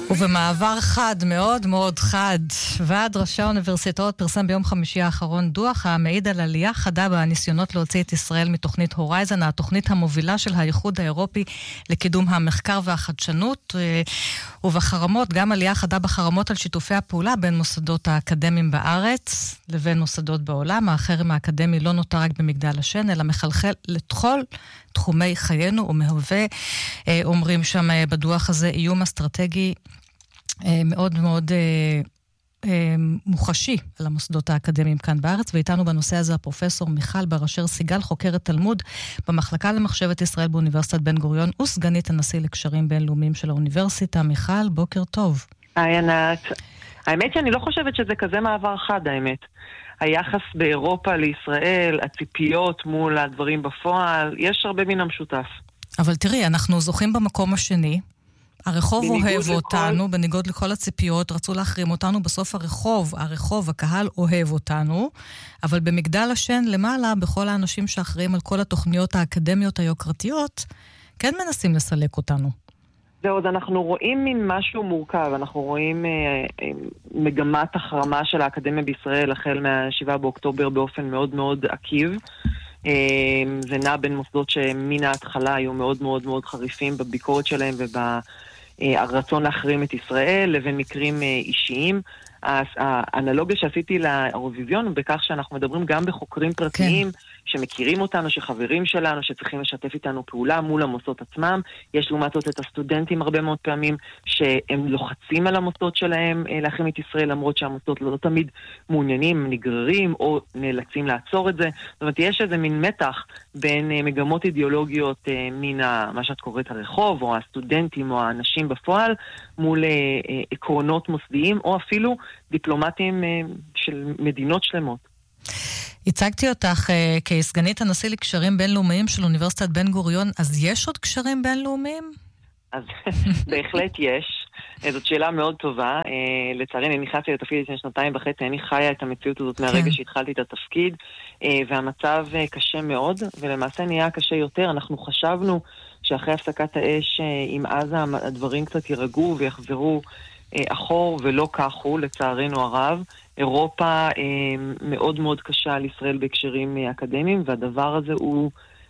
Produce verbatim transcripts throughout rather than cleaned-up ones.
ובמעבר חד, מאוד מאוד חד, ועד ראשי האוניברסיטאות פרסם ביום חמישי האחרון דוח המעיד על עלייה חדה בניסיונות להוציא את ישראל מתוכנית הורייזן, התוכנית המובילה של האיחוד האירופי לקידום המחקר והחדשנות, ובחרמות, גם עלייה חדה בחרמות על שיתופי הפעולה בין מוסדות האקדמיים בארץ לבין מוסדות בעולם. החרם האקדמי לא נותר רק במגדל השן, אלא מחלחל לכל תחומי חיינו ומהווה, אומרים שם בדוח הזה, איום אסטרטגי מאוד מאוד מוחשי על המוסדות האקדמיים כאן בארץ, ואיתנו בנושא הזה הפרופסור מיכל בר אשר סיגל, חוקרת תלמוד במחלקה למחשבת ישראל באוניברסיטת בן גוריון וסגנית הנשיא לקשרים בינלאומיים של האוניברסיטה. מיכל, בוקר טוב. היי ענת. האמת שאני לא חושבת שזה כזה מעבר חד, האמת. היחס באירופה לישראל, הציפיות מול הדברים בפועל, יש הרבה מן המשותף. אבל תראי, אנחנו זוכים במקום השני, הרחוב אוהב לכל... אותנו, בניגוד לכל הציפיות, רצו להחרים אותנו, בסוף הרחוב, הרחוב, הקהל אוהב אותנו, אבל במגדל השן למעלה, בכל האנשים שאחרים על כל התוכניות האקדמיות היוקרתיות, כן מנסים לסלק אותנו. זהו, אז אנחנו רואים מין משהו מורכב, אנחנו רואים אה, אה, מגמת החרמה של האקדמיה בישראל החל מה-שבעה באוקטובר באופן מאוד מאוד עקיב. אה, זה נע בין מוסדות שמן ההתחלה היו מאוד מאוד מאוד חריפים בביקורת שלהם וברצון להחרים את ישראל, לבין מקרים אה, אישיים. האנלוגיה שעשיתי לאירוויזיון הוא בכך שאנחנו מדברים גם בחוקרים פרטיים, כן. שמכירים אותנו, שחברים שלנו, שצריכים לשתף איתנו פעולה מול המוסדות עצמם. יש לעומת זאת את הסטודנטים הרבה מאוד פעמים שהם לוחצים על המוסדות שלהם להחרים את ישראל, למרות שהמוסדות לא תמיד מעוניינים, נגררים או נאלצים לעצור את זה. זאת אומרת, יש איזה מין מתח בין מגמות אידיאולוגיות מן מה שאת קוראת הרחוב, או הסטודנטים או האנשים בפועל, מול עקרונות מוסדיים, או אפילו דיפלומטים של מדינות שלמות. הצגתי אותך uh, כסגנית הנשיא לקשרים בינלאומיים של אוניברסיטת בן גוריון, אז יש עוד קשרים בינלאומיים? אז בהחלט יש. זאת שאלה מאוד טובה. Uh, לצערי, אני נכנסתי לתפקיד לפני שנתיים וחצי, אני חיה את המציאות הזאת מהרגע שהתחלתי את התפקיד, uh, והמצב uh, קשה מאוד, ולמעשה נהיה קשה יותר. אנחנו חשבנו שאחרי הפסקת האש uh, עם עזה הדברים קצת ירגעו ויחזרו uh, אחור, ולא כך הוא, לצערנו הרב. אירופה אה, מאוד מאוד קשה על ישראל בהקשרים אה, אקדמיים, והדבר הזה הוא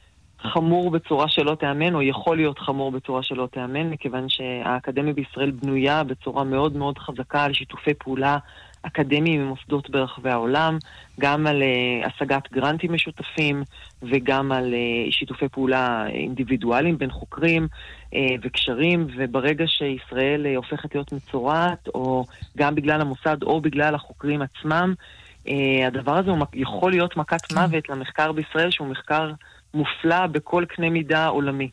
חמור בצורה שלא תאמן, או יכול להיות חמור בצורה שלא תאמן, מכיוון שהאקדמיה בישראל בנויה בצורה מאוד מאוד חזקה על שיתופי פעולה אקדמיים ממוסדות ברחבי העולם, גם על uh, השגת גרנטים משותפים, וגם על uh, שיתופי פעולה אינדיבידואליים בין חוקרים uh, וקשרים, וברגע שישראל uh, הופכת להיות מצורעת, או גם בגלל המוסד או בגלל החוקרים עצמם, uh, הדבר הזה הוא יכול להיות מכת מוות למחקר בישראל, שהוא מחקר מופלא בכל קנה מידה עולמי.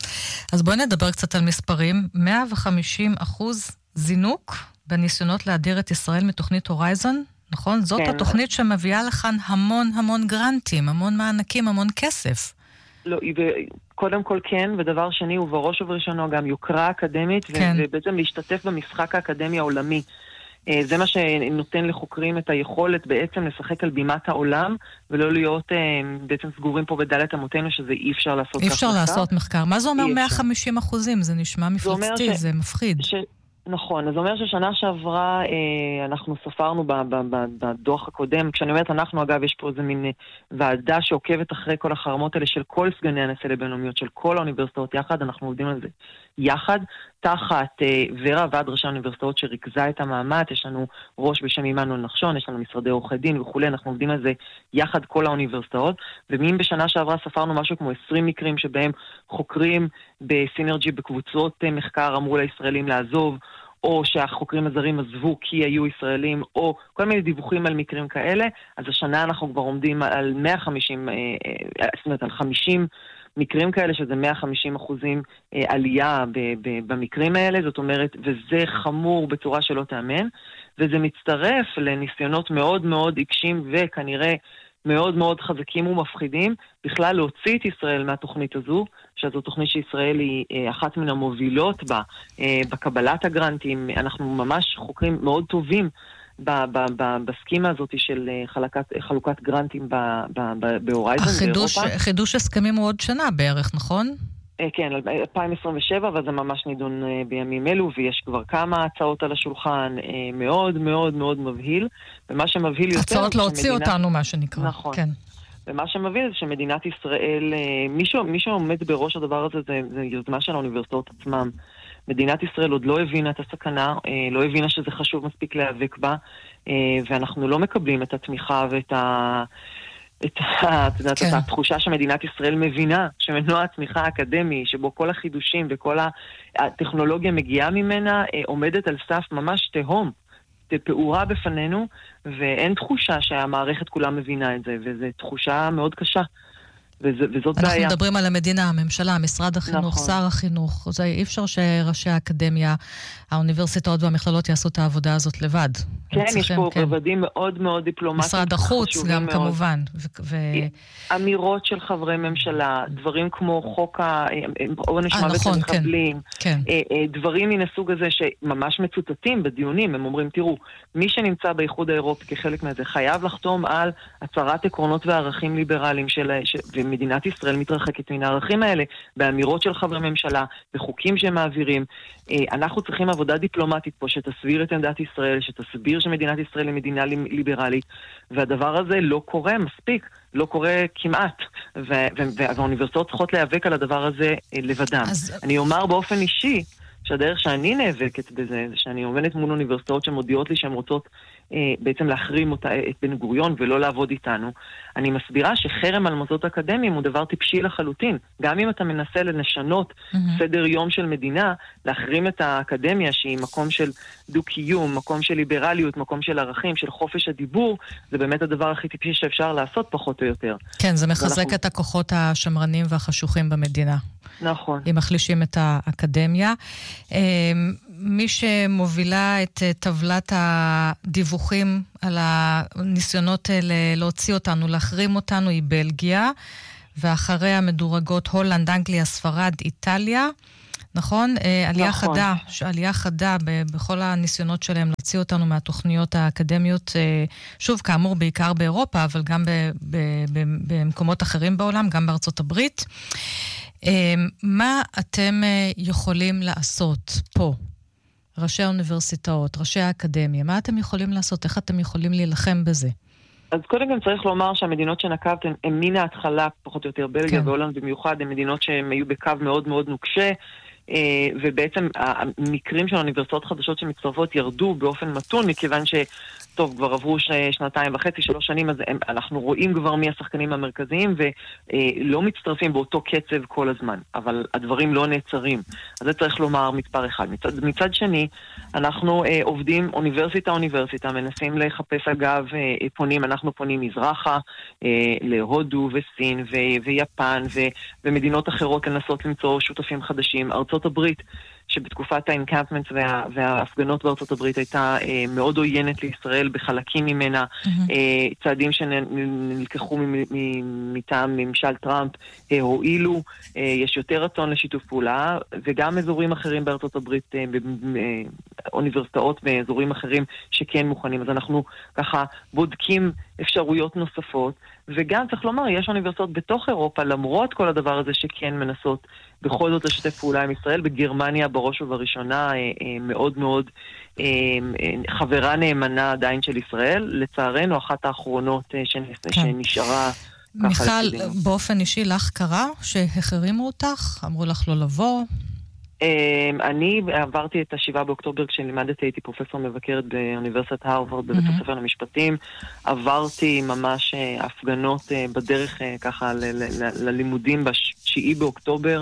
אז בואי נדבר קצת על מספרים. מאה וחמישים אחוז זינוק בניסיונות להדיר את ישראל מתוכנית הורייזון, נכון? זאת כן. התוכנית שמביאה לכאן המון המון גרנטים, המון מענקים, המון כסף. לא, קודם כל כן, ודבר שני, ובראש ובראשונה גם יוקרה אקדמית, כן. ובעצם להשתתף במשחק האקדמי העולמי. זה מה שנותן לחוקרים את היכולת בעצם לשחק על בימת העולם, ולא להיות בעצם סגורים פה בדלת אמותינו, שזה אי אפשר לעשות כך מחקר. אי אפשר לעשות מחקר. מה זה אומר מאה וחמישים אחוזים? זה נשמע מפלצתי, זה מפחיד. נכון, אז זה אומר ששנה שעברה אה, אנחנו ספרנו בדוח הקודם, כשאני אומרת אנחנו, אגב, יש פה איזה מין ועדה שעוקבת אחרי כל החרמות האלה של כל סגני הנשיא לבינלאומיות, של כל האוניברסיטאות יחד, אנחנו עובדים על זה יחד, תחת אה, ורה ועד ראשי האוניברסיטאות שריכזה את המאמץ, יש לנו ראש בשם עמנואל נחשון, יש לנו משרדי עורכי דין וכו', אנחנו עובדים על זה יחד כל האוניברסיטאות, ומין בשנה שעברה ספרנו משהו כמו עשרים מקרים שבהם חוקרים בסינרג'י בקבוצות אה, מחקר אמרו לישראלים לעזוב, או שהחוקרים הזרים עזבו כי היו ישראלים, או כל מיני דיווחים על מקרים כאלה. אז השנה אנחנו כבר עומדים על מאה וחמישים, זאת אומרת על חמישים מקרים כאלה, שזה מאה וחמישים אחוזים עלייה במקרים האלה, זאת אומרת, וזה חמור בצורה שלא תאמן, וזה מצטרף לניסיונות מאוד מאוד עיקשים וכנראה מאוד מאוד חזקים ומפחידים, בכלל להוציא את ישראל מהתוכנית הזו, שזו תוכנית שישראל היא אחת מן המובילות בה, בקבלת הגרנטים. אנחנו ממש חוקרים מאוד טובים בסקימה הזאת של חלוקת, חלוקת גרנטים בהורייזן באירופה. חידוש הסכמים הוא עוד שנה בערך, נכון? כן, אלפיים עשרים ושבע, אבל זה ממש נידון בימים אלו, ויש כבר כמה הצעות על השולחן, מאוד מאוד מאוד מבהיל, ומה שמבהיל יותר... הצעות להוציא אותנו, מה שנקרא. נכון. כן. ומה שמבהיל זה שמדינת ישראל, מי שעומד בראש הדבר הזה, זה יוזמה של האוניברסיטאות עצמם. מדינת ישראל עוד לא הבינה את הסכנה, לא הבינה שזה חשוב מספיק להיאבק בה, ואנחנו לא מקבלים את התמיכה ואת ה... את, את יודעת, כן. את התחושה שמדינת ישראל מבינה שמנוע הצמיחה האקדמי, שבו כל החידושים וכל הטכנולוגיה מגיעה ממנה, עומדת על סף ממש תהום, פעורה בפנינו, ואין תחושה שהמערכת כולה מבינה את זה, וזו תחושה מאוד קשה. וז, וזאת אנחנו בעיה. מדברים על המדינה, הממשלה, משרד החינוך, נכון. שר החינוך. זה אי אפשר שראשי האקדמיה, האוניברסיטאות והמכללות יעשו את העבודה הזאת לבד. כן, יש פה כן. רבדים מאוד מאוד דיפלומטיים. משרד החוץ גם מאוד. כמובן. ו- ו... אמירות של חברי ממשלה, דברים כמו חוק העונש מוות נכון, למחבלים, כן, כן. דברים מן הסוג הזה שממש מצוטטים בדיונים, הם אומרים, תראו, מי שנמצא באיחוד האירופי כחלק מזה, חייב לחתום על הצהרת עקרונות וערכים ליברליים של... ומדינת ישראל מתרחקת מן הערכים האלה, באמירות של חברי ממשלה, בחוקים שהם מעבירים. אנחנו צריכים עבודה דיפלומטית פה, שתסביר את עמדת ישראל, שתסביר שמדינת ישראל היא מדינה ליברלית, והדבר הזה לא קורה מספיק, לא קורה כמעט, והאוניברסיטאות צריכות להיאבק על הדבר הזה לבדם. אז... אני אומר באופן אישי, שהדרך שאני נאבקת בזה, זה שאני עובדת מול אוניברסיטאות שמודיעות לי שהן רוצות אה, בעצם להחרים אותה, את בן גוריון ולא לעבוד איתנו. אני מסבירה שחרם על מוסדות אקדמיים הוא דבר טיפשי לחלוטין. גם אם אתה מנסה לשנות mm-hmm. סדר יום של מדינה, להחרים את האקדמיה שהיא מקום של דו-קיום, מקום של ליברליות, מקום של ערכים, של חופש הדיבור, זה באמת הדבר הכי טיפשי שאפשר לעשות פחות או יותר. כן, זה מחזק ואנחנו... את הכוחות השמרנים והחשוכים במדינה. נכון. אם מחלישים את האקדמיה. מי שמובילה את טבלת הדיווחים על הניסיונות להוציא אותנו, להחרים אותנו, היא בלגיה, ואחריה מדורגות הולנד, אנגליה, ספרד, איטליה. נכון? עלייה נכון. חדה, עלייה חדה בכל הניסיונות שלהם להוציא אותנו מהתוכניות האקדמיות, שוב, כאמור, בעיקר באירופה, אבל גם במקומות אחרים בעולם, גם בארצות הברית. מה אתם יכולים לעשות פה, ראשי האוניברסיטאות, ראשי האקדמיה? מה אתם יכולים לעשות? איך אתם יכולים להילחם בזה? אז קודם גם צריך לומר שהמדינות שנקבת הן מן ההתחלה, פחות או יותר בלגיה כן. והולנד במיוחד, הן מדינות שהן היו בקו מאוד מאוד נוקשה, ובעצם המקרים של האוניברסיטאות חדשות שמצטרפות ירדו באופן מתון, מכיוון ש... טוב, כבר עברו שנתיים וחצי, שלוש שנים, אז הם, אנחנו רואים כבר מי השחקנים המרכזיים ולא מצטרפים באותו קצב כל הזמן, אבל הדברים לא נעצרים. אז זה צריך לומר מספר אחד. מצד, מצד שני, אנחנו אה, עובדים אוניברסיטה-אוניברסיטה, מנסים לחפש אגב אה, פונים, אנחנו פונים מזרחה, אה, להודו וסין ו- ויפן ו- ומדינות אחרות לנסות למצוא שותפים חדשים. ארצות הברית, שבתקופת האנקמפמנט וה, וההפגנות בארצות הברית הייתה אה, מאוד עוינת לישראל בחלקים ממנה, mm-hmm. אה, צעדים שנלקחו מטעם ממשל טראמפ אה, הועילו, אה, יש יותר רצון לשיתוף פעולה, וגם אזורים אחרים בארצות הברית, אה, אה, אוניברסיטאות ואזורים אחרים שכן מוכנים. אז אנחנו ככה בודקים אפשרויות נוספות, וגם צריך לומר, יש אוניברסיטאות בתוך אירופה, למרות כל הדבר הזה שכן מנסות בכל זאת לשתף פעולה עם ישראל. בגרמניה בראש ובראשונה מאוד מאוד חברה נאמנה עדיין של ישראל, לצערנו אחת האחרונות שנשארה. מיכל, באופן אישי לך קרה שהחרימו אותך? אמרו לך לא לבוא? אני עברתי את השבעה באוקטובר כשלימדתי, הייתי פרופסור מבקרת באוניברסיטת הרווארד בבית הספר למשפטים, עברתי ממש הפגנות בדרך ככה ללימודים בשביעי באוקטובר,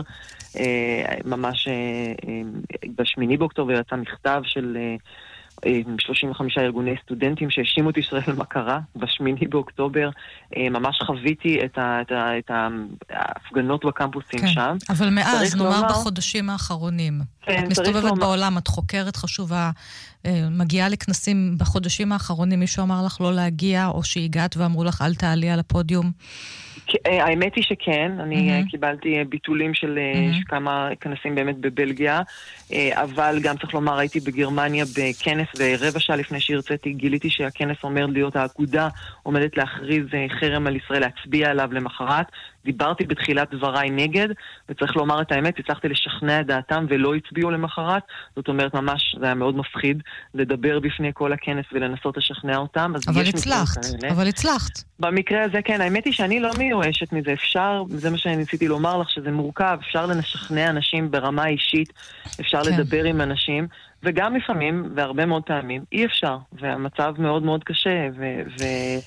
ממש בשמיני באוקטובר יצא מכתב של שלושים וחמישה ארגוני סטודנטים שהאשימו את ישראל מה קרה בשמיני באוקטובר. ממש חוויתי את, ה, את, ה, את ההפגנות בקמפוסים כן. שם. אבל מאז, נאמר לומר... בחודשים האחרונים. כן, את מסתובבת לומר... בעולם, את חוקרת חשובה, מגיעה לכנסים בחודשים האחרונים, מישהו אמר לך לא להגיע, או שהגעת ואמרו לך אל תעלי על הפודיום? האמת היא שכן, אני mm-hmm. קיבלתי ביטולים של mm-hmm. כמה כנסים באמת בבלגיה, אבל גם צריך לומר, הייתי בגרמניה בכנס, ורבע שעה לפני שהרציתי, גיליתי שהכנס אומר להיות האגודה, עומדת להכריז חרם על ישראל, להצביע עליו למחרת, דיברתי בתחילת דבריי נגד, וצריך לומר את האמת, הצלחתי לשכנע את דעתם ולא הצביעו למחרת. זאת אומרת, ממש, זה היה מאוד מפחיד לדבר בפני כל הכנס ולנסות לשכנע אותם. אבל הצלחת, אבל הצלחת. במקרה הזה, כן, האמת היא שאני לא מיואשת מזה. אפשר, זה מה שאני ניסיתי לומר לך, שזה מורכב. אפשר לשכנע אנשים ברמה אישית, אפשר כן. לדבר עם אנשים, וגם לפעמים, והרבה מאוד פעמים, אי אפשר. והמצב מאוד מאוד קשה, ו... ו...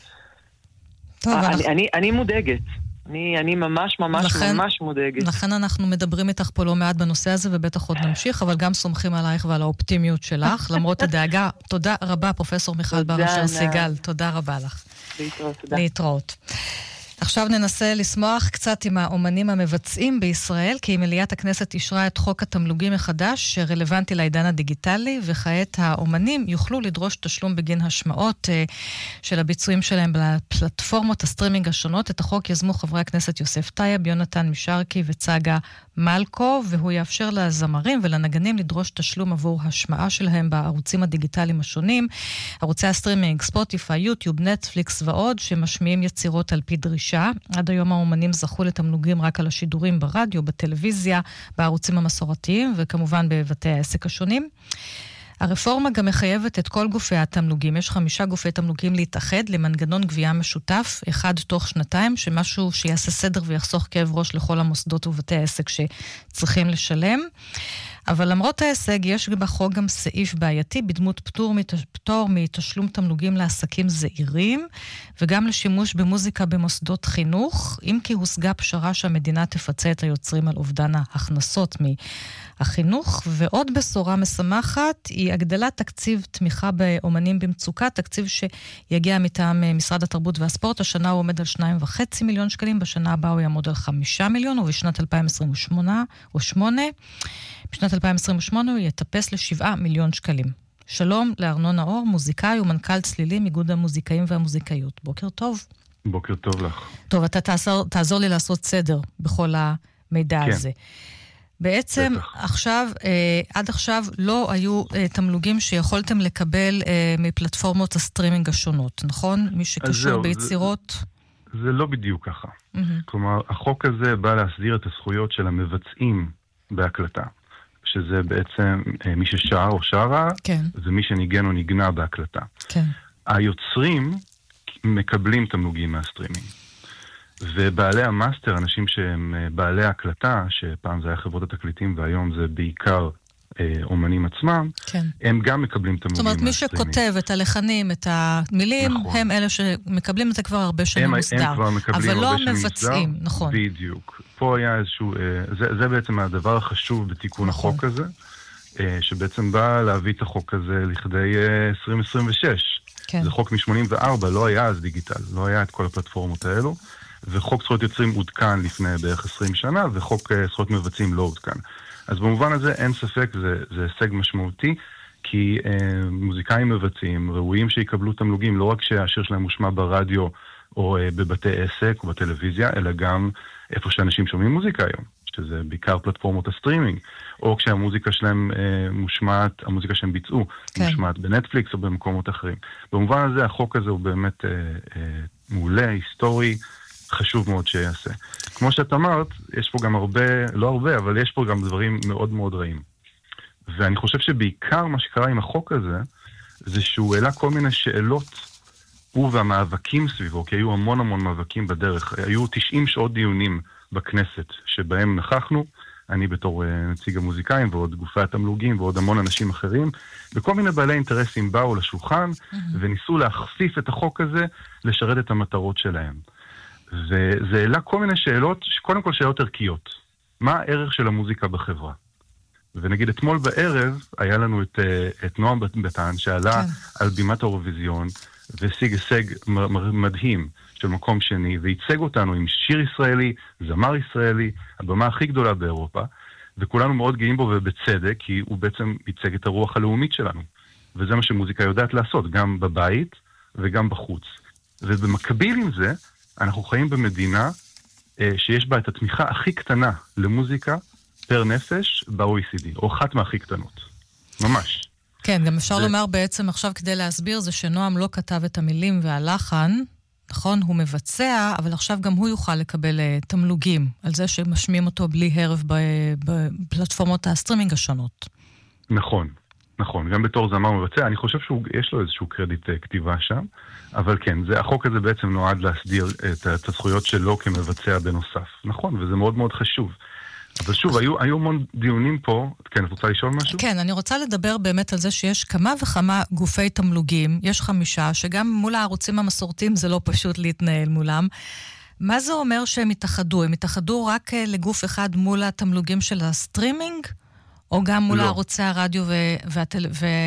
טוב, אני, אנחנו... אני, אני מודאגת. אני, אני ממש ממש לכן, ממש מודאגת. לכן אנחנו מדברים איתך פה לא מעט בנושא הזה, ובטח עוד נמשיך, אבל גם סומכים עלייך ועל האופטימיות שלך, למרות הדאגה. תודה רבה, פרופסור מיכל בר אשר סיגל. תודה רבה לך. להתראות, תודה. להתראות. עכשיו ננסה לשמוח קצת עם האומנים המבצעים בישראל, כי מליאת הכנסת אישרה את חוק התמלוגים מחדש, שרלוונטי לעידן הדיגיטלי, וכעת האומנים יוכלו לדרוש תשלום בגין השמעות של הביצועים שלהם בפלטפורמות הסטרימינג השונות. את החוק יזמו חברי הכנסת יוסף טייב, יונתן משרקי וצגה מלכו, והוא יאפשר לזמרים ולנגנים לדרוש תשלום עבור השמעה שלהם בערוצים הדיגיטליים השונים, ערוצי הסטרימינג, ספוטיפיי, יוטיוב, נטפליקס ועוד, שמשמיעים יצירות על פי דרישה. עד היום האומנים זכו לתמלוגים רק על השידורים ברדיו, בטלוויזיה, בערוצים המסורתיים, וכמובן בבתי העסק השונים. הרפורמה גם מחייבת את כל גופי התמלוגים. יש חמישה גופי תמלוגים להתאחד למנגנון גבייה משותף, אחד תוך שנתיים, שמשהו שיעשה סדר ויחסוך כאב ראש לכל המוסדות ובתי העסק שצריכים לשלם. אבל למרות ההישג, יש בחוק גם סעיף בעייתי בדמות פטור, פטור מתשלום תמלוגים לעסקים זעירים, וגם לשימוש במוזיקה במוסדות חינוך, אם כי הושגה פשרה שהמדינה תפצה את היוצרים על אובדן ההכנסות מהחינוך. ועוד בשורה משמחת היא הגדלת תקציב תמיכה באומנים במצוקה, תקציב שיגיע מטעם משרד התרבות והספורט. השנה הוא עומד על שניים וחצי מיליון שקלים, בשנה הבאה הוא יעמוד על חמישה מיליון, ובשנת אלפיים עשרים ושמונה בשנת אלפיים עשרים ושמונה הוא יטפס לשבעה מיליון שקלים. שלום לארנון נאור, מוזיקאי ומנכ"ל צלילים, איגוד המוזיקאים והמוזיקאיות. בוקר טוב. בוקר טוב לך. טוב, אתה תעזור, תעזור לי לעשות סדר בכל המידע כן. הזה. בעצם בטח. עכשיו, אה, עד עכשיו לא היו אה, תמלוגים שיכולתם לקבל אה, מפלטפורמות הסטרימינג השונות, נכון? מי שקשור ביצירות... זה, זה לא בדיוק ככה. Mm-hmm. כלומר, החוק הזה בא להסדיר את הזכויות של המבצעים בהקלטה. שזה בעצם מי ששר או שרה, כן. זה מי שניגן או נגנה בהקלטה. כן. היוצרים מקבלים תמלוגים מהסטרימינג. ובעלי המאסטר, אנשים שהם בעלי הקלטה, שפעם זה היה חברות התקליטים והיום זה בעיקר אה, אומנים עצמם, כן. הם גם מקבלים תמלוגים מהסטרימינג. זאת אומרת, מי שכותב את הלחנים, את המילים, נכון. הם אלה שמקבלים את זה כבר הרבה שנים הם, מוסדר. הם כבר מקבלים אבל הרבה לא מבצעים, נכון. בדיוק. פה היה איזשהו, זה, זה בעצם הדבר החשוב בתיקון נכון. החוק הזה, שבעצם בא להביא את החוק הזה לכדי עשרים עשרים ושש. כן. זה חוק מ-שמונים וארבע, לא היה אז דיגיטל, לא היה את כל הפלטפורמות האלו, וחוק זכויות יוצרים עודכן לפני בערך עשרים שנה, וחוק זכויות מבצעים לא עודכן. אז במובן הזה אין ספק, זה, זה הישג משמעותי, כי אה, מוזיקאים מבצעים ראויים שיקבלו תמלוגים, לא רק שהשיר שלהם מושמע ברדיו או אה, בבתי עסק או בטלוויזיה, אלא גם איפה שאנשים שומעים מוזיקה היום, שזה בעיקר פלטפורמות הסטרימינג, או כשהמוזיקה שלהם אה, מושמעת, המוזיקה שהם ביצעו, כן. מושמעת בנטפליקס או במקומות אחרים. במובן הזה החוק הזה הוא באמת אה, אה, מעולה, היסטורי, חשוב מאוד שיעשה. כמו שאת אמרת, יש פה גם הרבה, לא הרבה, אבל יש פה גם דברים מאוד מאוד רעים. ואני חושב שבעיקר מה שקרה עם החוק הזה, זה שהוא העלה כל מיני שאלות, הוא והמאבקים סביבו, כי היו המון המון מאבקים בדרך. היו תשעים שעות דיונים בכנסת, שבהם נכחנו, אני בתור נציג המוזיקאים, ועוד גופי התמלוגים, ועוד המון אנשים אחרים, וכל מיני בעלי אינטרסים באו לשולחן, mm-hmm. וניסו להחפיף את החוק הזה, לשרת את המטרות שלהם. וזה העלה כל מיני שאלות, קודם כל שאלות ערכיות. מה הערך של המוזיקה בחברה? ונגיד אתמול בערב היה לנו את, את נועם בטן שעלה כן. על בימת האירוויזיון והשיג הישג מדהים של מקום שני וייצג אותנו עם שיר ישראלי, זמר ישראלי, הבמה הכי גדולה באירופה, וכולנו מאוד גאים בו ובצדק, כי הוא בעצם ייצג את הרוח הלאומית שלנו. וזה מה שמוזיקה יודעת לעשות, גם בבית וגם בחוץ. ובמקביל עם זה, אנחנו חיים במדינה אה, שיש בה את התמיכה הכי קטנה למוזיקה פר נפש ב-או אי סי די, או אחת מהכי קטנות. ממש. כן, גם אפשר ו... לומר בעצם עכשיו כדי להסביר זה שנועם לא כתב את המילים והלחן, נכון? הוא מבצע, אבל עכשיו גם הוא יוכל לקבל uh, תמלוגים על זה שמשמיעים אותו בלי הרב בפלטפורמות הסטרימינג השונות. נכון, נכון. גם בתור זמר מבצע, אני חושב שיש לו איזשהו קרדיט uh, כתיבה שם, אבל כן, זה, החוק הזה בעצם נועד להסדיר את, את הזכויות שלו כמבצע בנוסף. נכון, וזה מאוד מאוד חשוב. אבל שוב, היו, היו המון דיונים פה. כן, את רוצה לשאול משהו? כן, אני רוצה לדבר באמת על זה שיש כמה וכמה גופי תמלוגים, יש חמישה, שגם מול הערוצים המסורתיים זה לא פשוט להתנהל מולם. מה זה אומר שהם התאחדו? הם התאחדו רק לגוף אחד מול התמלוגים של הסטרימינג, או גם מול לא. הערוצי הרדיו ו- והטל...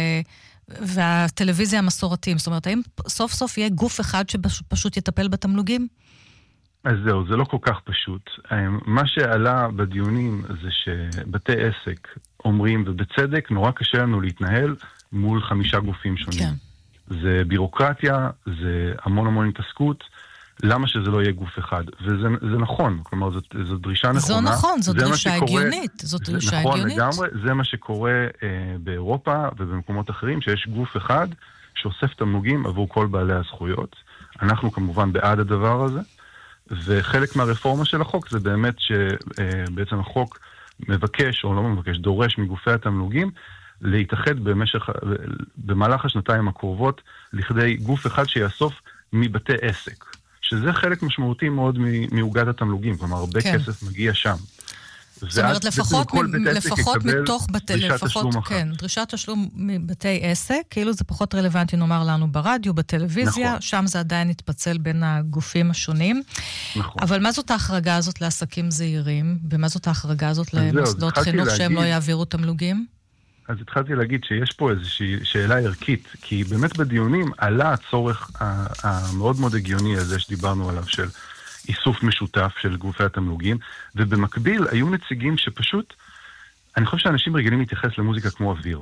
ו- והטלוויזיה המסורתיים? זאת אומרת, האם סוף סוף יהיה גוף אחד שפשוט יטפל בתמלוגים? אז זהו, זה לא כל כך פשוט. מה שעלה בדיונים זה שבתי עסק אומרים, ובצדק, נורא קשה לנו להתנהל מול חמישה גופים שונים. כן. זה בירוקרטיה, זה המון המון התעסקות, למה שזה לא יהיה גוף אחד? וזה זה נכון, כלומר, זו, זו דרישה נכונה. זו נכון, זו דרישה הגיונית. זו דרישה הגיונית. נכון, לגמרי, זה מה שקורה אה, באירופה ובמקומות אחרים, שיש גוף אחד שאוסף תמלוגים עבור כל בעלי הזכויות. אנחנו כמובן בעד הדבר הזה. וחלק מהרפורמה של החוק זה באמת שבעצם החוק מבקש, או לא מבקש, דורש מגופי התמלוגים, להתאחד במשך, במהלך השנתיים הקרובות, לכדי גוף אחד שיאסוף מבתי עסק. שזה חלק משמעותי מאוד מעוגת התמלוגים, כלומר, הרבה כן. כסף מגיע שם. זאת אומרת, לפחות, מ- לפחות מתוך בתי, לפחות, כן, דרישת תשלום מבתי עסק, כאילו זה פחות רלוונטי, נאמר לנו ברדיו, בטלוויזיה, נכון. שם זה עדיין התפצל בין הגופים השונים. נכון. אבל מה זאת ההחרגה הזאת לעסקים זהירים? ומה זאת ההחרגה הזאת למוסדות חינוך להגיד, שהם לא יעבירו תמלוגים? אז התחלתי להגיד שיש פה איזושהי שאלה ערכית, כי באמת בדיונים עלה הצורך המאוד מאוד הגיוני הזה שדיברנו עליו של איסוף משותף של גופי התמלוגים, ובמקביל היו נציגים שפשוט, אני חושב שאנשים רגילים להתייחס למוזיקה כמו אוויר.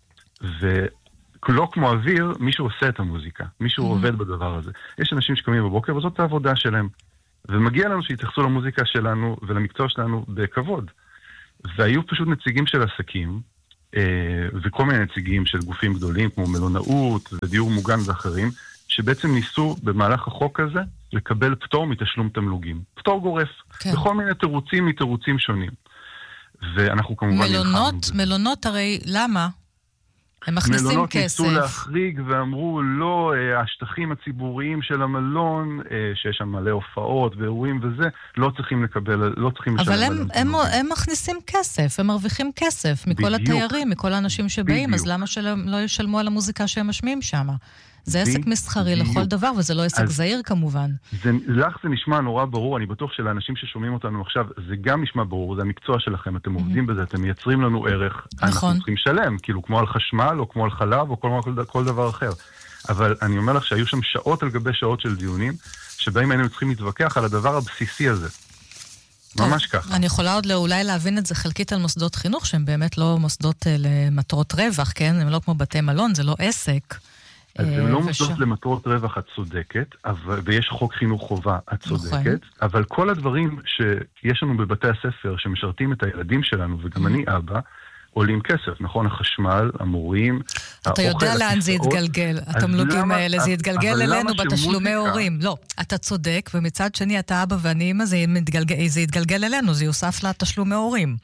ולא כמו אוויר, מישהו עושה את המוזיקה, מישהו עובד בדבר הזה. יש אנשים שקמים בבוקר, וזאת העבודה שלהם. ומגיע לנו שיתייחסו למוזיקה שלנו ולמקצוע שלנו בכבוד. והיו פשוט נציגים של עסקים, וכל מיני נציגים של גופים גדולים, כמו מלונאות ודיור מוגן ואחרים, שבעצם ניסו במהלך החוק הזה לקבל פטור מתשלום תמלוגים. פטור גורף. כן. בכל מיני תירוצים מתירוצים שונים. ואנחנו כמובן... מלונות, מלונות הרי למה? הם מכניסים מלונות כסף. ניסו להחריג ואמרו, לא, השטחים הציבוריים של המלון, שיש שם מלא הופעות ואירועים וזה, לא צריכים לקבל, לא צריכים לשלם. אבל הם, הם, הם מכניסים כסף, הם מרוויחים כסף מכל בדיוק. התיירים, מכל האנשים שבאים, בדיוק. אז למה שלא ישלמו על המוזיקה שהם משמיעים שם? זה עסק מסחרי לכל דבר, וזה לא עסק זהיר כמובן. זה, לך זה נשמע נורא ברור, אני בטוח שלאנשים ששומעים אותנו עכשיו, זה גם נשמע ברור, זה המקצוע שלכם, אתם עובדים בזה, אתם מייצרים לנו ערך, אנחנו צריכים לשלם, כאילו כמו על חשמל, או כמו על חלב, או כל, כל דבר אחר. אבל אני אומר לך שהיו שם שעות על גבי שעות של דיונים, שבהם היינו צריכים להתווכח על הדבר הבסיסי הזה. ממש ככה. אני יכולה עוד אולי להבין את זה חלקית על מוסדות חינוך, שהם באמת לא מוסדות למטרות רווח, כן? הם לא כמו בתי מלון, זה לא עסק. אז הם לא מוסדות למטרות רווח, את צודקת, ויש חוק חינוך חובה, את צודקת, אבל כל הדברים שיש לנו בבתי הספר שמשרתים את הילדים שלנו, וגם אני אבא, עולים כסף, נכון? החשמל, המורים, אתה יודע לאן זה יתגלגל, התמלוגים האלה, זה יתגלגל אלינו בתשלומי הורים. לא, אתה צודק, ומצד שני אתה אבא ואני אמא, זה יתגלגל אלינו, זה יוסף לתשלומי הורים.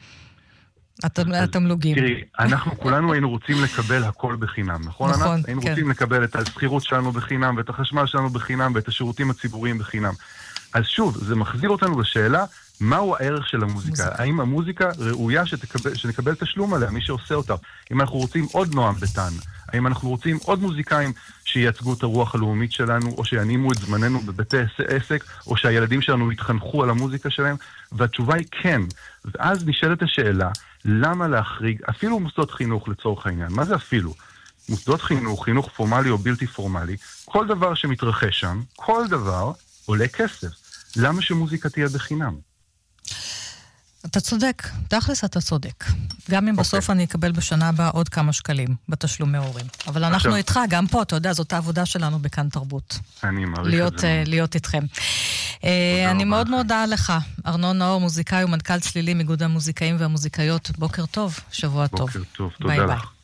התמלוגים. תראי, אנחנו כולנו היינו רוצים לקבל הכל בחינם, נכון? נכון, היינו רוצים לקבל את השכירות שלנו בחינם, ואת החשמל שלנו בחינם, ואת השירותים הציבוריים בחינם. אז שוב, זה מחזיר אותנו לשאלה, מהו הערך של המוזיקה? האם המוזיקה ראויה שנקבל תשלום עליה, מי שעושה אותה? אם אנחנו רוצים עוד נועם ביתן, האם אנחנו רוצים עוד מוזיקאים שייצגו את הרוח הלאומית שלנו, או שינימו את זמננו בבתי עסק, או שהילדים שלנו יתחנכו על המוזיקה שלהם? והתשובה היא כן. ואז נשאלת השאלה, למה להחריג אפילו מוסדות חינוך לצורך העניין? מה זה אפילו? מוסדות חינוך, חינוך פורמלי או בלתי פורמלי, כל דבר שמתרחש שם, כל דבר עולה כסף. למה שמוזיקה תהיה בחינם? אתה צודק, תכלס אתה צודק. גם אם בסוף אני אקבל בשנה הבאה עוד כמה שקלים בתשלומי הורים. אבל אנחנו איתך, גם פה, אתה יודע, זאת העבודה שלנו בכאן תרבות. אני מעריך את זה. להיות איתכם. אני מאוד מודה לך, ארנון נאור, מוזיקאי ומנכ"ל צלילים, איגוד המוזיקאים והמוזיקאיות. בוקר טוב, שבוע טוב. בוקר טוב, תודה לך.